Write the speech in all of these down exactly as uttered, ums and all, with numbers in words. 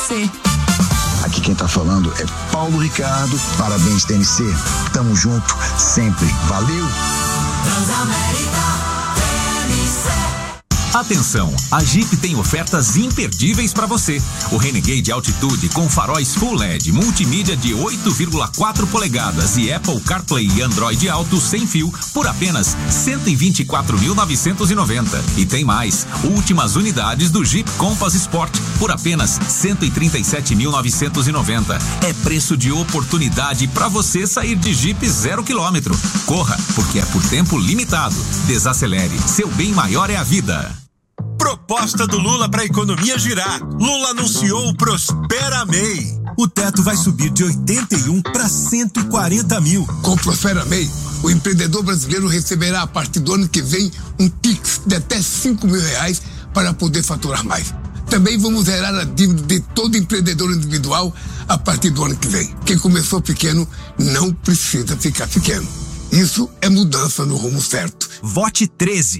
você. Aqui quem tá falando é Paulo Ricardo. Parabéns, T N C. Tamo junto sempre. Valeu! Transamérica T N C. Atenção, a Jeep tem ofertas imperdíveis para você. O Renegade Altitude com faróis Full L E D, multimídia de oito vírgula quatro polegadas e Apple CarPlay e Android Auto sem fio por apenas cento e vinte e quatro mil novecentos e noventa. E tem mais, últimas unidades do Jeep Compass Sport por apenas cento e trinta e sete mil novecentos e noventa. É preço de oportunidade para você sair de Jeep zero quilômetro. Corra, porque é por tempo limitado. Desacelere, seu bem maior é a vida. Proposta do Lula para a economia girar. Lula anunciou o Prospera M E I. O teto vai subir de oitenta e um para cento e quarenta mil. Com o Prospera M E I, o empreendedor brasileiro receberá a partir do ano que vem um Pix de até cinco mil reais para poder faturar mais. Também vamos zerar a dívida de todo empreendedor individual a partir do ano que vem. Quem começou pequeno não precisa ficar pequeno. Isso é mudança no rumo certo. Vote treze.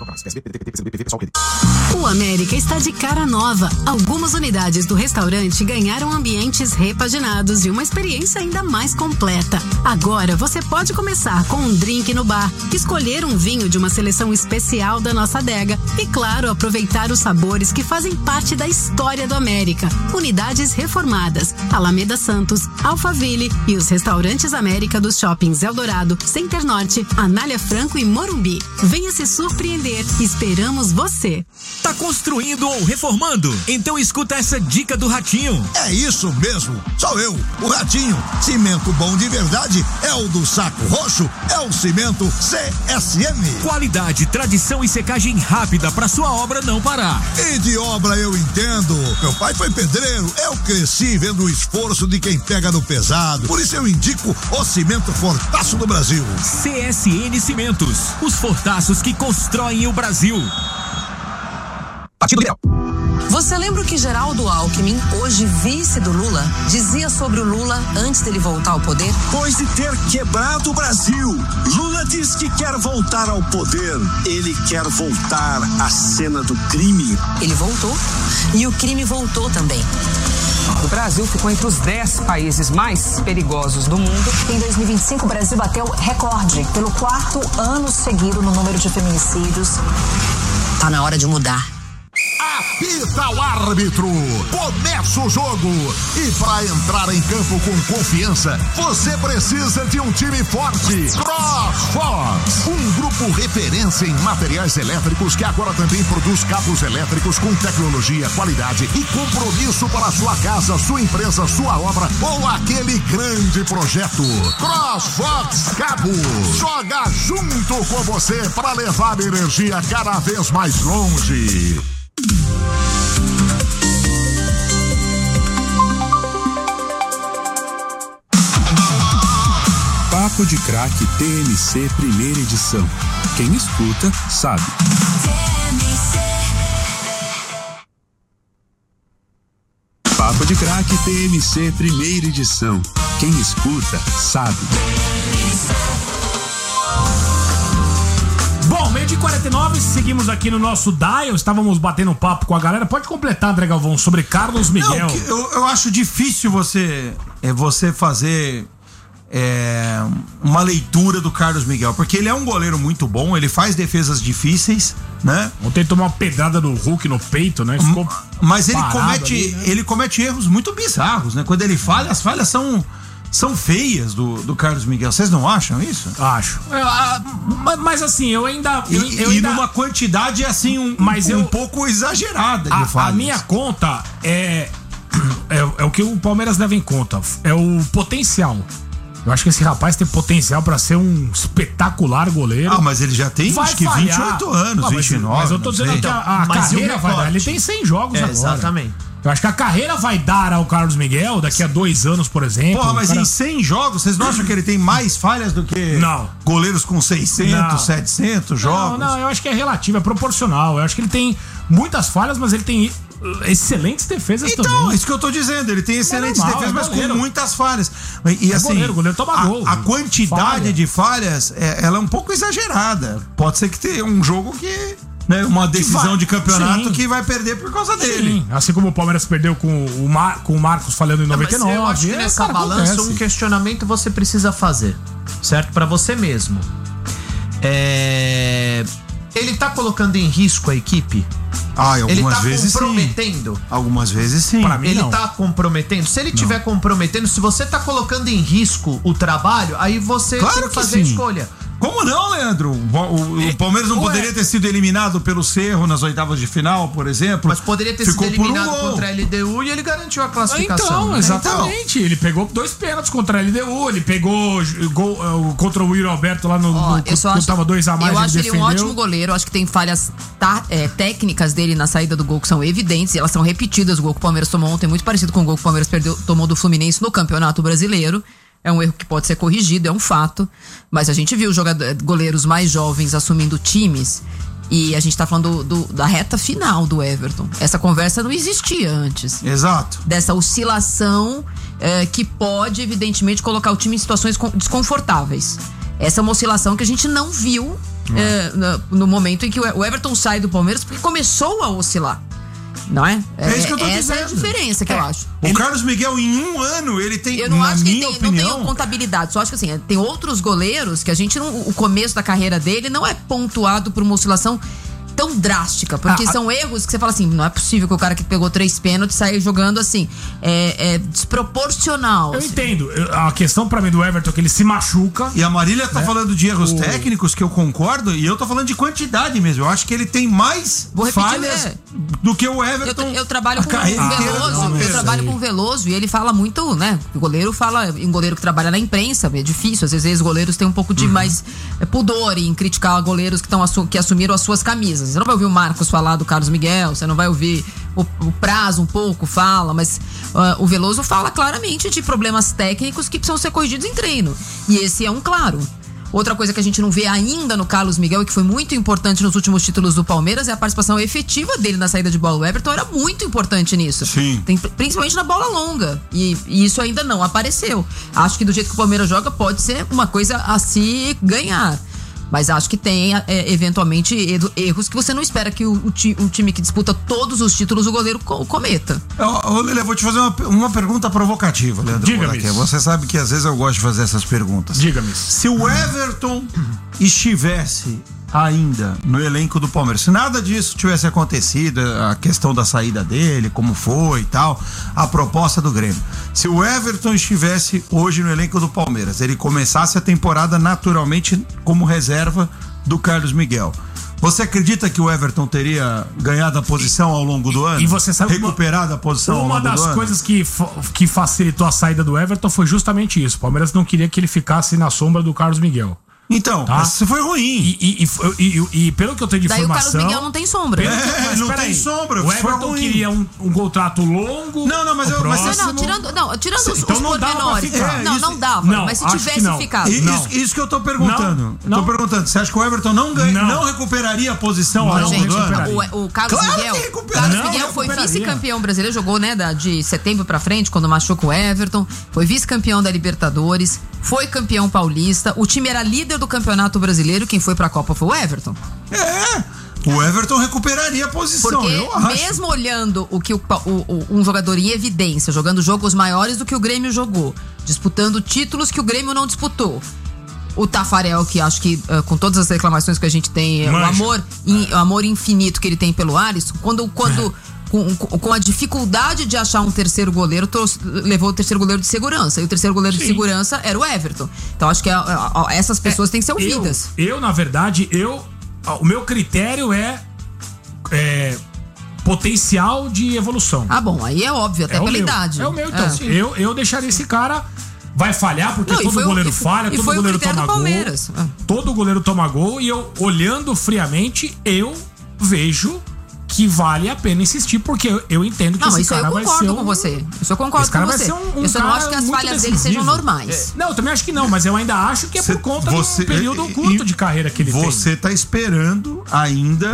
O América está de cara nova. Algumas unidades do restaurante ganharam ambientes repaginados e uma experiência ainda mais completa. Agora você pode começar com um drink no bar, escolher um vinho de uma seleção especial da nossa adega e, claro, aproveitar os sabores que fazem parte da história do América. Unidades reformadas, Alameda Santos, Alphaville e os restaurantes América dos shoppings Eldorado, Center Norte, Anália Franco e Morumbi. Venha se surpreender. Esperamos você. Tá construindo ou reformando? Então escuta essa dica do Ratinho. É isso mesmo. Sou eu, o Ratinho. Cimento bom de verdade é o do Saco Roxo, é o Cimento C S M. Qualidade, tradição e secagem rápida para sua obra não parar. E de obra eu entendo. Meu pai foi pedreiro. Eu cresci vendo o esforço de quem pega no pesado. Por isso eu indico o Cimento Fortaço do Brasil. C S N Cimentos, os fortaços que constroem o Brasil. Partido Liberal. Você lembra o que Geraldo Alckmin, hoje vice do Lula, dizia sobre o Lula antes dele voltar ao poder? Depois de ter quebrado o Brasil, Lula diz que quer voltar ao poder. Ele quer voltar à cena do crime. Ele voltou e o crime voltou também. O Brasil ficou entre os dez países mais perigosos do mundo. Em dois mil e vinte e cinco, o Brasil bateu recorde pelo quarto ano seguido no número de feminicídios. Tá na hora de mudar. Apita o árbitro, começa o jogo e para entrar em campo com confiança, você precisa de um time forte. CrossFox, um grupo referência em materiais elétricos que agora também produz cabos elétricos com tecnologia, qualidade e compromisso para sua casa, sua empresa, sua obra ou aquele grande projeto. CrossFox Cabos, joga junto com você para levar energia cada vez mais longe. Papo de Craque T N C primeira edição. Quem escuta, sabe. Papo de Craque T N C primeira edição. Quem escuta, sabe. Bom, meio de quarenta e nove, seguimos aqui no nosso dial, estávamos batendo um papo com a galera. Pode completar, André Galvão, sobre Carlos Miguel. Não, eu, eu acho difícil você, é, você fazer é, uma leitura do Carlos Miguel, porque ele é um goleiro muito bom, ele faz defesas difíceis, né? Ontem tomou uma pedrada do Hulk no peito, né? Ficou Mas ele comete, ali, né? ele comete erros muito bizarros, né? Quando ele falha, as falhas são... São feias do, do Carlos Miguel. Vocês não acham isso? Acho. É, a, mas assim, eu ainda. Eu, e eu e ainda... numa quantidade assim, um, mas um, eu, um pouco exagerada de a, falhas. A minha conta é, é. É o que o Palmeiras leva em conta. É o potencial. Eu acho que esse rapaz tem potencial pra ser um espetacular goleiro. Ah, mas ele já tem vai acho que falhar. vinte e oito anos, ah, mas, vinte e nove. Mas eu tô dizendo que a, a carreira vai dar. Ele tem cem jogos é, agora. Exatamente. Eu acho que a carreira vai dar ao Carlos Miguel daqui a dois anos, por exemplo. Porra, mas cara... em cem jogos, vocês não acham que ele tem mais falhas do que não. goleiros com seiscentos, não. setecentos jogos? Não, não, eu acho que é relativo, é proporcional. Eu acho que ele tem muitas falhas, mas ele tem excelentes defesas então, também. Então, isso que eu tô dizendo, ele tem excelentes é normal, defesas, é mas com muitas falhas. E, e é assim, goleiro, goleiro toma a, gol, a quantidade falha. de falhas, é, ela é um pouco exagerada. Pode ser que tenha um jogo que né, uma decisão vai, de campeonato sim. que vai perder por causa dele. Sim, assim como o Palmeiras perdeu com o, Mar, com o Marcos falhando em noventa e nove. Não, eu acho que nessa cara, balança acontece. um questionamento você precisa fazer, certo? Pra você mesmo. É... Ele tá colocando em risco a equipe? Ah, algumas ele tá vezes comprometendo? Sim. Algumas vezes sim. Pra mim, ele não. tá comprometendo? Se ele não. tiver comprometendo, se você tá colocando em risco o trabalho, aí você claro tem que que fazer a sim. escolha. Como não, Leandro? O, o, o Palmeiras não Ué. poderia ter sido eliminado pelo Cerro nas oitavas de final, por exemplo? Mas poderia ter Ficou sido eliminado um contra a L D U e ele garantiu a classificação. Então, né? exatamente. Então. Ele pegou dois pênaltis contra a L D U, ele pegou gol, uh, contra o Yuri Alberto lá no, Ó, no eu só quando acho, tava dois a mais. Eu ele acho defendeu. ele um ótimo goleiro. Eu acho que tem falhas tá, é, técnicas dele na saída do gol que são evidentes e elas são repetidas. O gol que o Palmeiras tomou ontem, muito parecido com o gol que o Palmeiras perdeu, tomou do Fluminense no Campeonato Brasileiro. É um erro que pode ser corrigido, é um fato. Mas a gente viu jogador, goleiros mais jovens assumindo times. E a gente tá falando do, do, da reta final do Everton. Essa conversa não existia antes. Exato. Dessa oscilação é, que pode, evidentemente, colocar o time em situações desconfortáveis. Essa é uma oscilação que a gente não viu é, no, no momento em que o Everton sai do Palmeiras, porque começou a oscilar. Não é? É, é isso que eu tô Essa dizendo. é a diferença que é. eu acho. O ele... Carlos Miguel, em um ano, ele tem. Eu não na acho que minha ele tem, opinião... não tem contabilidade. Só acho que assim, tem outros goleiros que a gente não. O começo da carreira dele não é pontuado por uma oscilação tão drástica, porque ah, são a... erros que você fala assim, não é possível que o cara que pegou três pênaltis saia jogando assim, é, é desproporcional. Eu assim. entendo, a questão pra mim do Everton é que ele se machuca. E a Marília tá né? falando de erros o... técnicos, que eu concordo, e eu tô falando de quantidade mesmo, eu acho que ele tem mais Vou repetir, falhas é. do que o Everton. Eu, eu trabalho com o Veloso, não, eu trabalho aí. com o Veloso e ele fala muito, né, o goleiro fala, um goleiro que trabalha na imprensa, é difícil, às vezes os goleiros têm um pouco de uhum. mais é, pudor em criticar goleiros que, assu- que assumiram as suas camisas. Você não vai ouvir o Marcos falar do Carlos Miguel, você não vai ouvir o, o Prazo um pouco fala, mas uh, o Veloso fala claramente de problemas técnicos que precisam ser corrigidos em treino, e esse é um claro. Outra coisa que a gente não vê ainda no Carlos Miguel e que foi muito importante nos últimos títulos do Palmeiras é a participação efetiva dele na saída de bola. O Everton era muito importante nisso. Sim. Tem, principalmente na bola longa. E, e isso ainda não apareceu. Acho que do jeito que o Palmeiras joga pode ser uma coisa a se ganhar. Mas acho que tem, é, eventualmente, erros que você não espera que o, o, ti, o time que disputa todos os títulos, o goleiro co- cometa. Ô, Lelê, vou te fazer uma, uma pergunta provocativa, Leandro. Diga-me. Você sabe que às vezes eu gosto de fazer essas perguntas. Diga-me. Se o Everton estivesse ainda no elenco do Palmeiras, se nada disso tivesse acontecido, a questão da saída dele, como foi e tal, a proposta do Grêmio, se o Everton estivesse hoje no elenco do Palmeiras, ele começasse a temporada naturalmente como reserva do Carlos Miguel, você acredita que o Everton teria ganhado a posição ao longo do ano? E você sabe recuperado a posição ao longo do ano? Uma das coisas que, que facilitou a saída do Everton foi justamente isso. O Palmeiras não queria que ele ficasse na sombra do Carlos Miguel. Então, tá? Isso foi ruim. E, e, e, e, e pelo que eu tenho de Daí informação... Daí o Carlos Miguel não tem sombra. É, não tem aí, sombra. O Everton queria um, um contrato longo. Não, não, mas eu... Mas não, não, tirando, não, tirando Cê, os, então os não pormenores. É, não, isso, não dava. Não, mas se tivesse ficado. Isso, isso que eu tô perguntando. Não, tô perguntando. Você acha que o Everton não, ganha, não. não recuperaria a posição ao não, longo gente, do ano? O, o Carlos claro Miguel, que Carlos não, Miguel foi vice-campeão brasileiro, jogou, né, da, de setembro pra frente, quando machucou o Everton. Foi vice-campeão da Libertadores. Foi campeão paulista. O time era líder do Campeonato Brasileiro. Quem foi pra Copa foi o Everton. É, o Everton recuperaria a posição. Porque eu acho. mesmo olhando o que o, o, o, um jogador em evidência, jogando jogos maiores do que o Grêmio jogou, disputando títulos que o Grêmio não disputou. O Tafarel, que acho que uh, com todas as reclamações que a gente tem, o amor, in, o amor infinito que ele tem pelo Alisson, quando, quando com, com a dificuldade de achar um terceiro goleiro, trouxe, levou o terceiro goleiro de segurança. E o terceiro goleiro Sim. de segurança era o Everton. Então acho que a, a, a, essas pessoas é, têm que ser ouvidas. Eu, eu, na verdade, eu o meu critério é, é potencial de evolução. Ah, bom, aí é óbvio, até é pela meu, idade. É o meu, então. É. Eu, eu deixaria esse cara... Vai falhar, porque não, todo goleiro o, falha, todo goleiro toma gol. Ah. Todo goleiro toma gol. E eu, olhando friamente, eu vejo que vale a pena insistir, porque eu, eu entendo que não, esse isso cara eu vai ser. Não, eu concordo um... com você. Isso eu concordo com você. Um, um eu só não acho que as falhas decisivo. dele sejam normais. É, não, eu também acho que não, mas eu ainda acho que é Cê, por conta você, do período curto de carreira que ele você tem. Você tá esperando ainda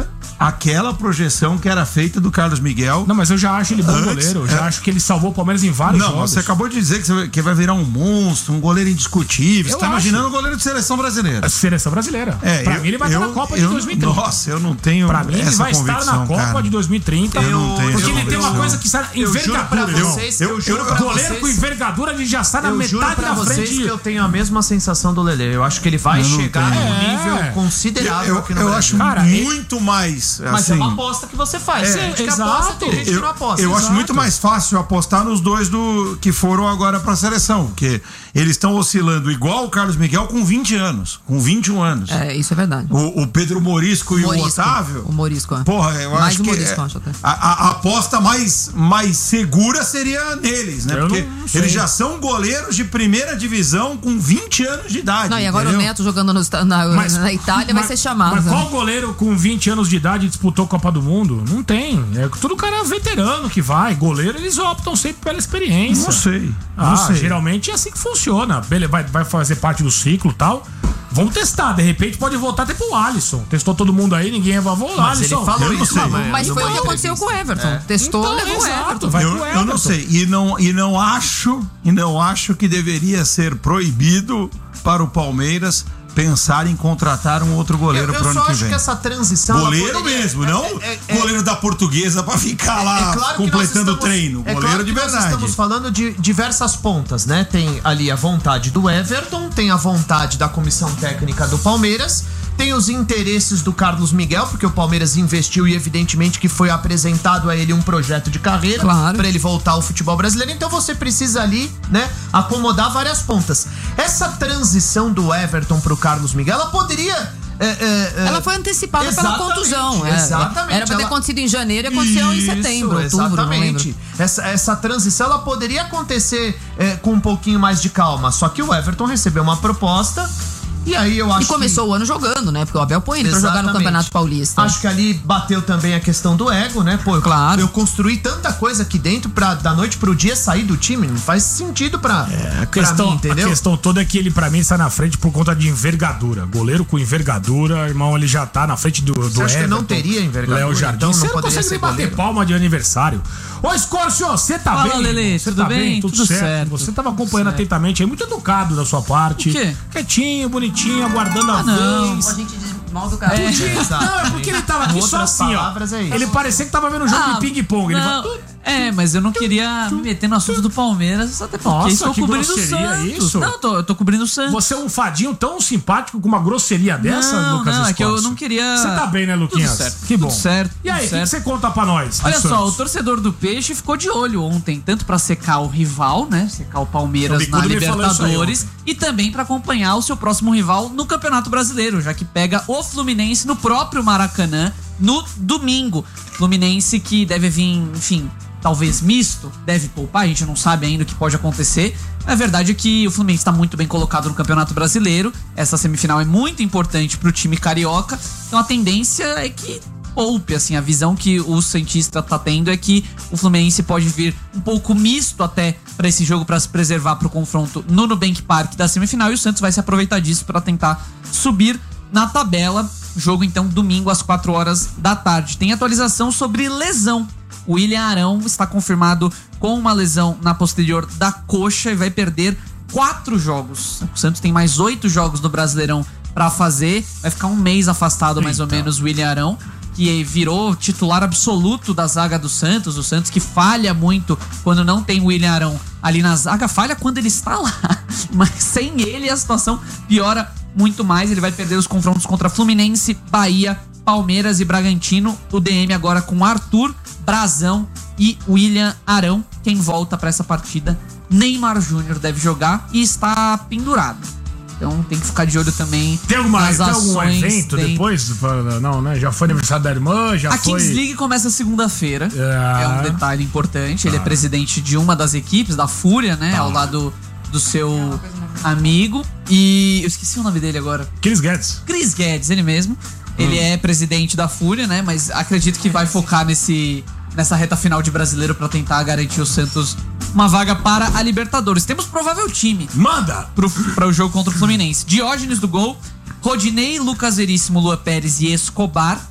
aquela projeção que era feita do Carlos Miguel. Não, mas eu já acho ele bom Antes, goleiro. Eu já é. acho que ele salvou o Palmeiras em vários Não, jogos. você acabou de dizer que, você, que vai virar um monstro, um goleiro indiscutível. Você Eu tá acho. imaginando o goleiro de seleção brasileira. A seleção brasileira. É, pra eu- mim ele vai eu- estar na Copa eu- de dois mil e trinta. Nossa, eu não tenho Pra mim ele essa vai estar na convicção, Copa cara. de dois mil e trinta. Eu não tenho Porque essa ele tem uma convicção. coisa que sai Eu juro pra envergadura. vocês, eu juro pra goleiro vocês- com envergadura ele já sai na Eu metade juro pra da vocês frente. que eu tenho a mesma sensação do Lelê. Eu acho que ele vai Eu não chegar tenho. num É. nível considerável Eu, aqui no eu Brasil. acho Cara, muito mais. Mas assim, é uma aposta que você faz. É, Tem gente que exato. aposta, tem gente que Eu, não aposta. eu acho Exato. muito mais fácil apostar nos dois do que foram agora pra seleção, porque eles estão oscilando igual o Carlos Miguel com vinte anos, com vinte e um anos. É, isso é verdade. O, o Pedro Morisco e o Morisco. Otávio. O Morisco, é. Porra, eu Mais acho o que Morisco, é- eu acho até. a, a- a aposta mais, mais segura seria neles, né? Eu Porque não sei. eles já são goleiros de primeira divisão com vinte anos de idade. Não, e agora entendeu? o Neto jogando no esta- na, Mas- na Itália vai mas- ser chamado. Mas né? qual goleiro com vinte anos de idade disputou a Copa do Mundo? Não tem. É tudo cara veterano que vai. Goleiro, eles optam sempre pela experiência. Não sei. Ah, não sei. geralmente é assim que funciona. Beleza, vai, vai fazer parte do ciclo e tal. Vamos testar. De repente pode voltar até pro Alisson. Testou todo mundo aí, ninguém evalvou. Mas Alisson. ele falou eu não isso, sei. mas, Mas foi o que não aconteceu com o Everton. Testou, Então, levou o exato, Everton. vai eu, pro eu Everton. não sei. E não, e não acho, e não acho que deveria ser proibido para o Palmeiras pensar em contratar um outro goleiro Eu, eu pro ano só que acho vem. que essa transição. ela Goleiro poderia- mesmo, não é- é- goleiro da Portuguesa pra ficar lá É claro que nós completando o estamos- treino. é Goleiro claro de que nós verdade. estamos falando de diversas pontas, né? Tem ali a vontade do Everton, tem a vontade da comissão técnica do Palmeiras, tem os interesses do Carlos Miguel, porque o Palmeiras investiu e evidentemente que foi apresentado a ele um projeto de carreira Claro. para ele voltar ao futebol brasileiro. Então você precisa ali, né, acomodar várias pontas. Essa transição do Everton pro Carlos Miguel, ela poderia é, é, é, Ela foi antecipada pela Exatamente, contusão. é. Exatamente. Era pra ter Ela- acontecido em janeiro e aconteceu em Isso, setembro, outubro, não lembro. exatamente. Essa, essa transição ela poderia acontecer é, com um pouquinho mais de calma. Só que o Everton recebeu uma proposta. E aí eu acho E começou o ano jogando, né? Porque o Abel põe ele pra jogar no Exatamente. Campeonato Paulista. Acho que ali bateu também a questão do ego, né? Pô, Claro. eu construí tanta coisa aqui dentro pra da noite pro dia sair do time. Não faz sentido pra, É, a pra questão, mim, entendeu? a questão toda é que ele, pra mim, está na frente por conta de envergadura. Goleiro com envergadura, irmão, ele já tá na frente do, do Você acha que Everton, não teria envergadura, Léo Jardim. então não Você não poderia consegue ser nem bater goleiro? palma de aniversário. Ô, Escórcio, você tá Fala, bem? Lelê, irmão? Você tudo tá bem? Tudo, Tudo certo. certo. Você tava acompanhando atentamente aí, muito educado da sua parte. O quê? Quietinho, bonitinho, aguardando a Ah, não. vez. A gente diz mal do cara. É. Não, é porque ele tava aqui Com só outras assim, ó. palavras, é isso. Ele parecia que tava vendo um jogo Ah, de ping-pong. Ele não, falou, é, mas eu não queria me meter no assunto do Palmeiras, até porque Nossa, estou que cobrindo o grosseria Santos. isso. Não, tô, eu tô cobrindo o Santos. você é um fadinho tão simpático com uma grosseria dessa, Não, Lucas não, é que eu Escórcio? não queria- Você tá bem, né, Luquinhas? Tudo certo, Que bom. tudo certo, E aí, o tudo que, que certo. você conta pra nós? do Olha só, Santos? o torcedor do Peixe ficou de olho ontem, tanto pra secar o rival, né? Secar o Palmeiras O na Bicudo me falou isso aí Libertadores, e também pra acompanhar o seu próximo rival no Campeonato Brasileiro, já que pega o Fluminense no próprio Maracanã no domingo. Fluminense que deve vir, enfim, talvez misto, deve poupar, a gente não sabe ainda o que pode acontecer. A verdade é que o Fluminense está muito bem colocado no Campeonato Brasileiro. Essa semifinal é muito importante pro time carioca. Então a tendência é que poupe, assim, a visão que o cientista tá tendo é que o Fluminense pode vir um pouco misto até para esse jogo, para se preservar pro confronto no Nubank Park da semifinal, e o Santos vai se aproveitar disso para tentar subir na tabela. Jogo então domingo às quatro horas da tarde. Tem atualização sobre lesão. O William Arão está confirmado com uma lesão na posterior da coxa e vai perder quatro jogos. O Santos tem mais oito jogos no Brasileirão para fazer. Vai ficar um mês afastado, mais ou menos, o William Arão, que virou titular absoluto da zaga do Santos. O Santos que falha muito quando não tem o William Arão ali na zaga. Falha quando ele está lá, mas sem ele a situação piora muito mais. Ele vai perder os confrontos contra Fluminense, Bahia, Palmeiras e Bragantino. O D M agora com Arthur, Brazão e William Arão. Quem volta para essa partida, Neymar Júnior deve jogar e está pendurado. Então tem que ficar de olho também. Tem, alguma, nas tem algum ações evento dentro. depois? Não, né? Já foi aniversário da irmã, já A foi... Kings League começa segunda-feira. Ah. É um detalhe importante. Ele é presidente de uma das equipes, da Fúria, né? Ao lado do seu amigo. E eu esqueci o nome dele agora. Chris Guedes. Chris Guedes, ele mesmo. Ele é presidente da Fúria, né? Mas acredito que vai focar nesse, nessa reta final de Brasileiro pra tentar garantir o Santos uma vaga para a Libertadores. Temos provável time. Manda! Para o jogo contra o Fluminense. Diógenes do gol. Rodinei, Lucas Veríssimo, Lua Pérez e Escobar.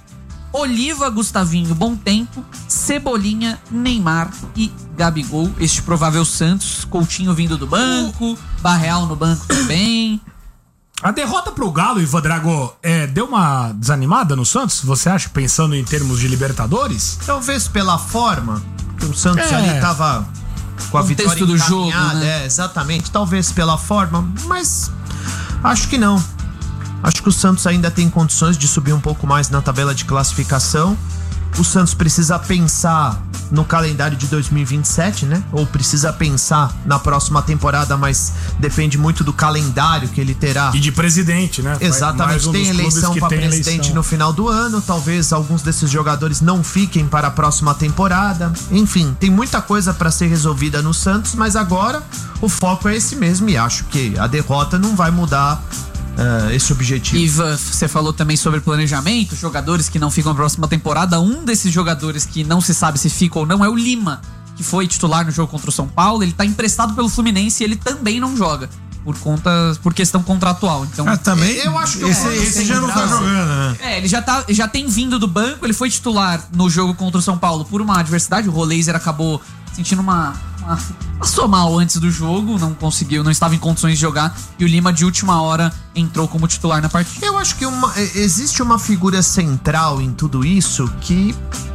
Oliva, Gustavinho, Bom Tempo, Cebolinha, Neymar e Gabigol. Este provável Santos, Coutinho vindo do banco, Barreal no banco também. A derrota pro Galo, Ivan Drago, é, deu uma desanimada no Santos? Você acha, pensando em termos de Libertadores? Talvez pela forma, que o Santos É. ali tava com a Contexto vitória do jogo, encaminhada, né? é, exatamente. Talvez pela forma, mas acho que não. Acho que o Santos ainda tem condições de subir um pouco mais na tabela de classificação. O Santos precisa pensar no calendário de dois mil e vinte e sete, né? Ou precisa pensar na próxima temporada, mas depende muito do calendário que ele terá. E de presidente, né? Exatamente, Mais um tem dos clubes eleição que para tem presidente eleição. no final do ano. Talvez alguns desses jogadores não fiquem para a próxima temporada. Enfim, tem muita coisa para ser resolvida no Santos, mas agora o foco é esse mesmo e acho que a derrota não vai mudar uh, esse objetivo. Ivan, você falou também sobre planejamento, jogadores que não ficam na próxima temporada. Um desses jogadores que não se sabe se fica ou não é o Lima, que foi titular no jogo contra o São Paulo. Ele tá emprestado pelo Fluminense e ele também não joga por conta, por questão contratual. Então, Ah, também? Eu acho que esse, eu vou esse já não tá lembrar. jogando, né? É, ele já, tá, já tem vindo do banco, ele foi titular no jogo contra o São Paulo por uma adversidade. O Roleiser acabou sentindo uma, uma. Passou mal antes do jogo, não conseguiu, não estava em condições de jogar. E o Lima, de última hora, entrou como titular na partida. Eu acho que uma, existe uma figura central em tudo isso que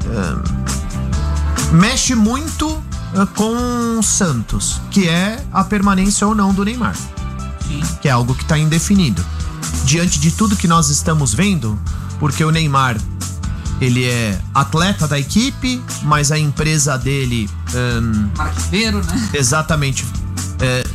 uh, mexe muito uh, com o Santos, que é a permanência ou não do Neymar. Sim. Que é algo que está indefinido. Diante de tudo que nós estamos vendo, porque o Neymar, ele é atleta da equipe, mas a empresa dele... Um, Marqueteiro, né? Exatamente. É,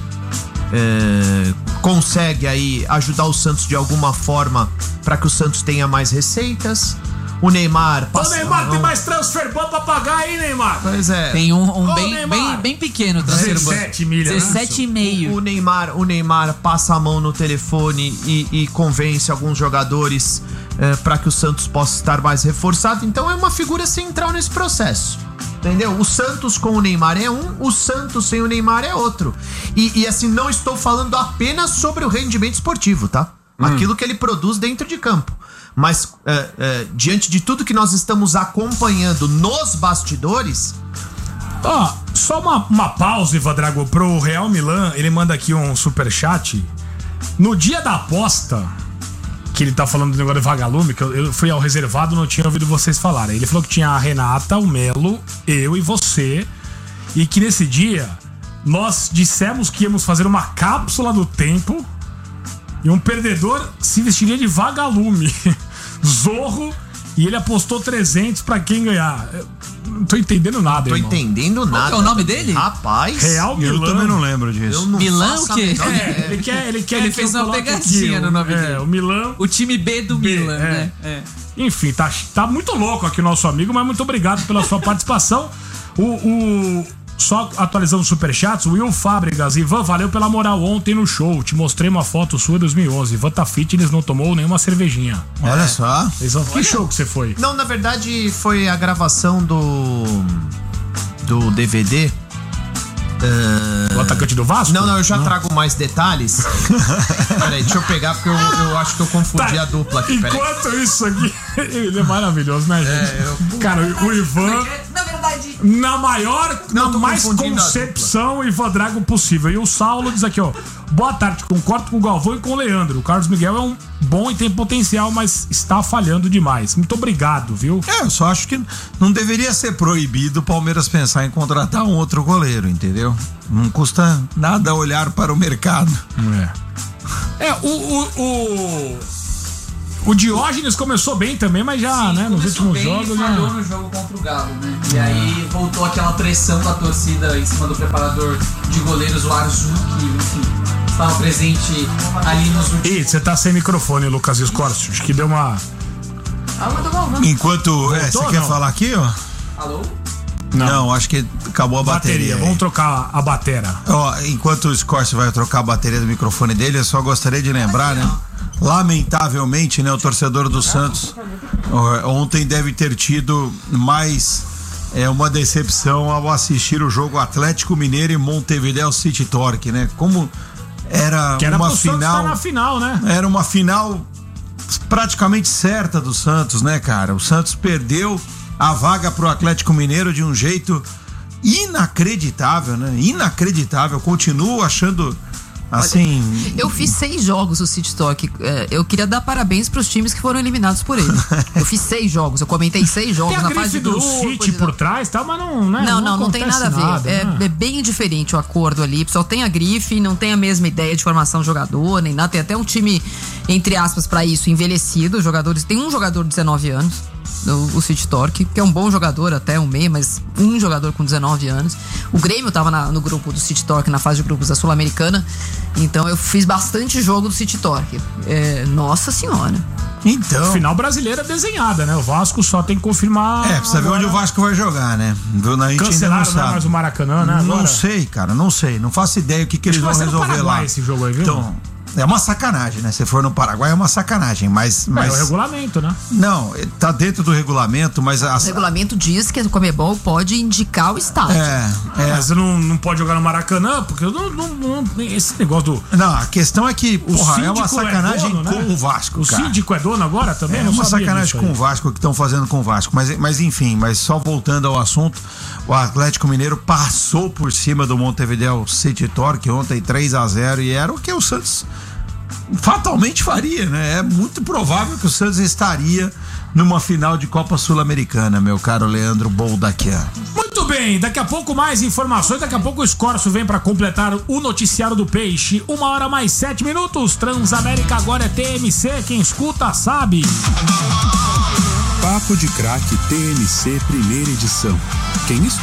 é, consegue aí ajudar o Santos de alguma forma para que o Santos tenha mais receitas. O Neymar... O Neymar tem mais transfer ban pra pagar, hein, Neymar? Pois é. Tem um, um Ô, bem, Neymar. bem, bem pequeno o transfer ban. dezessete milhas, né? dezessete e meio. O Neymar, o Neymar passa a mão no telefone e, e convence alguns jogadores é, para que o Santos possa estar mais reforçado. Então é uma figura central nesse processo. Entendeu? O Santos com o Neymar é um, o Santos sem o Neymar é outro. E, e assim, não estou falando apenas sobre o rendimento esportivo, tá? Hum. Aquilo que ele produz dentro de campo. Mas é, é, diante de tudo que nós estamos acompanhando nos bastidores... Ó, só uma, uma pausa, Ivan Drago, pro Real Milan. Ele manda aqui um superchat. No dia da aposta, que ele tá falando do negócio de vagalume, que eu, eu fui ao reservado, não tinha ouvido vocês falarem. Ele falou que tinha a Renata, o Melo, eu e você, e que nesse dia nós dissemos que íamos fazer uma cápsula do tempo e um perdedor se vestiria de vagalume. Zorro, e ele apostou trezentos pra quem ganhar. Eu não tô entendendo nada, Tô irmão. entendendo nada. Qual é o nome dele? Rapaz. Real Eu Milan. também não lembro disso. Eu não Milan faço o quê? a menor É, ideia. ele quer, ele quer Ele que fez eu uma coloque pegadinha aqui, no nome é, dele. o Milan. O time B do B, Milan, é. né? É. Enfim, tá, tá muito louco aqui o nosso amigo, mas muito obrigado pela sua participação. O, o, só atualizando os superchats, o Will Fábregas. Ivan, valeu pela moral ontem no show. Te mostrei uma foto sua em dois mil e onze. Ivan tá fitness, não tomou nenhuma cervejinha. Olha só. Vocês vão- Que show que você foi? Não, na verdade foi a gravação do do D V D. Uh... O atacante do Vasco? Não, não, eu já trago mais detalhes. Peraí, deixa eu pegar porque eu, eu acho que eu confundi Tá, a dupla aqui. Peraí. Enquanto isso aqui, ele é maravilhoso, né, gente? É, eu- Cara, o Ivan, Na verdade, na maior, Não, na tô mais confundindo a concepção Ivan Drago possível. E o Saulo diz aqui, ó. Boa tarde, concordo com o Galvão e com o Leandro. O Carlos Miguel é um bom e tem potencial, mas está falhando demais. Muito obrigado, viu? É, eu só acho que não deveria ser proibido o Palmeiras pensar em contratar um outro goleiro, entendeu? Não custa nada olhar para o mercado. É. É, o. O, o, o Diógenes começou bem também, mas já, sim, né, nos começou últimos bem jogos. e falhou Já... no jogo contra o Galo, né? E aí voltou aquela pressão da torcida em cima do preparador de goleiros, o Arzu, que, enfim, estava presente ali nos últimos... Ih, você tá sem microfone, Lucas Escorcio. Acho que deu uma. Alô, do Galvão. Enquanto. É, você Voltou, quer não? falar aqui, ó? Alô? Não, acho que acabou a bateria. Bateria, aí. vamos trocar a batera. Ó, enquanto o Scorcio vai trocar a bateria do microfone dele, eu só gostaria de lembrar, né? Lamentavelmente, né, o torcedor do Santos ó, ontem deve ter tido mais é, uma decepção ao assistir o jogo Atlético Mineiro e Montevideo City Torque, né? Como era, Que era uma pro Santos final, estar na final, né? era uma final praticamente certa do Santos, né, cara? O Santos perdeu a vaga pro Atlético Mineiro de um jeito inacreditável, né? Inacreditável. Continuo achando assim. Eu fiz seis jogos do City Talk. Eu queria dar parabéns pros times que foram eliminados por ele. Eu fiz seis jogos, eu comentei seis jogos tem a na fase do do City por trás, tá? Mas não, né? Não, não, não, não tem nada a ver. Nada, é, né? é bem diferente o acordo ali. Só tem a grife, não tem a mesma ideia de formação de jogador, nem nada. Tem até um time, entre aspas, pra isso, envelhecido. Os jogadores. Tem um jogador de dezenove anos. O, o City Torque, que é um bom jogador, até um meio, mas um jogador com dezenove anos. O Grêmio tava na, no grupo do City Torque, na fase de grupos da Sul-Americana. Então eu fiz bastante jogo do City Torque. É, nossa senhora. Então. Final brasileira desenhada, né? O Vasco só tem que confirmar. É, precisa ver onde o Vasco vai jogar, né? A gente Cancelaram, ainda não sabe. Né, mais o Maracanã, né? Não Agora? sei, cara, não sei. Não faço ideia o que, que eles vão resolver lá. Esse jogo aí, viu? Então, é uma sacanagem, né? Se for no Paraguai é uma sacanagem, mas... mas... É o regulamento, né? Não, tá dentro do regulamento, mas... A... O regulamento diz que a Conmebol pode indicar o estádio. É, é. Mas não, não pode jogar no Maracanã, porque não, não, não, esse negócio do... Não, a questão é que, o porra, é uma sacanagem é dono, com né? o Vasco, O cara. síndico é dono agora também? É não uma sabia sacanagem com o Vasco que estão fazendo com o Vasco, mas, mas enfim, mas só voltando ao assunto, o Atlético Mineiro passou por cima do Montevideo City Torque ontem três a zero e era o que o Santos fatalmente faria, né? É muito provável que o Santos estaria numa final de Copa Sul-Americana, meu caro Leandro Boldaquian. Muito bem, daqui a pouco mais informações, daqui a pouco o Escorço vem para completar o noticiário do Peixe. Uma hora mais sete minutos, Transamérica agora é T M C, quem escuta sabe. Papo de Craque T M C primeira edição. Quem escuta